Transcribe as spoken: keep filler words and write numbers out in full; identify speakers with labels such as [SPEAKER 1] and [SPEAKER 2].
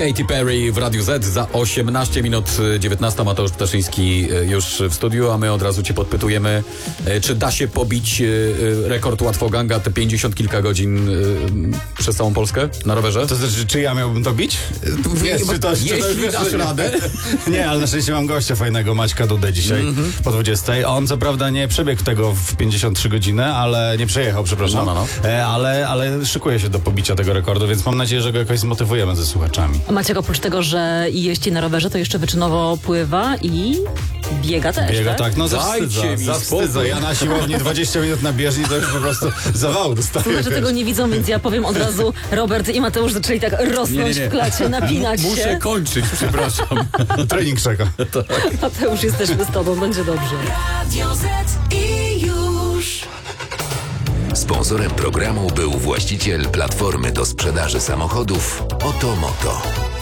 [SPEAKER 1] Katy Perry w Radiu Z za osiemnaście minut dziewiętnasta. Mateusz Ptaszyński już w studiu, a my od razu cię podpytujemy, czy da się pobić rekord Łatwoganga, te pięćdziesiąt kilka godzin przez całą Polskę na rowerze?
[SPEAKER 2] To znaczy, czy ja miałbym to bić?
[SPEAKER 1] Wiesz, czy to,
[SPEAKER 2] Jeśli
[SPEAKER 1] czy to dasz radę?
[SPEAKER 2] Nie, ale na szczęście mam gościa fajnego, Maćka Dudę dzisiaj mm-hmm. po dwudziestej. On co prawda nie przebiegł tego w pięćdziesiąt trzy godziny, ale nie przejechał, przepraszam. No, no, no. E, ale, ale szykuje się do pobicia tego rekordu, więc mam nadzieję, że go jakoś zmotywujemy ze słuchaczami.
[SPEAKER 3] Maciek oprócz tego, że jeździ na rowerze, to jeszcze wyczynowo pływa i biega też,
[SPEAKER 2] Biega,
[SPEAKER 3] tak?
[SPEAKER 2] tak, no
[SPEAKER 1] Dajcie
[SPEAKER 2] zawstydza,
[SPEAKER 1] mi
[SPEAKER 2] zawstydza.
[SPEAKER 1] spokój.
[SPEAKER 2] Ja na siłowni dwadzieścia minut na bieżni to już po prostu zawał dostaję.
[SPEAKER 3] Słuchacze tego nie widzą, więc ja powiem od razu, Robert i Mateusz zaczęli tak rosnąć
[SPEAKER 1] Nie, nie, nie.
[SPEAKER 3] w klacie, napinać
[SPEAKER 1] M- Muszę
[SPEAKER 3] się.
[SPEAKER 1] kończyć, przepraszam.
[SPEAKER 2] Trening czeka.
[SPEAKER 3] Mateusz, jesteśmy z tobą, będzie dobrze.
[SPEAKER 4] Radio Z i już.
[SPEAKER 5] Sponsorem programu był właściciel platformy do sprzedaży samochodów Oto Moto.